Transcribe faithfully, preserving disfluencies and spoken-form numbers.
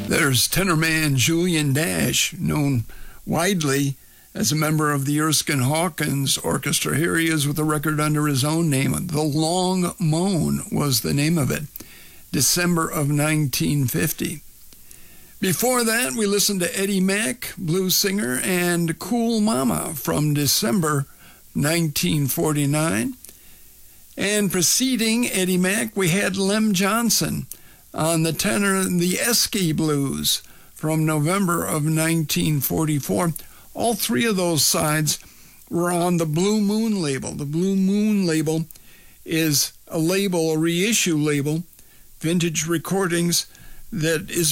There's tenorman Julian Dash, known widely as a member of the Erskine Hawkins Orchestra. Here he is with a record under his own name. The Long Moan was the name of it, December of nineteen fifty. Before that, we listened to Eddie Mack, blues singer, and Cool Mama from December nineteen forty-nine. And preceding Eddie Mack, we had Lem Johnson on the tenor, the Esky Blues from November of nineteen forty-four. All three of those sides were on the Blue Moon label. The Blue Moon label is a label, a reissue label, vintage recordings, that is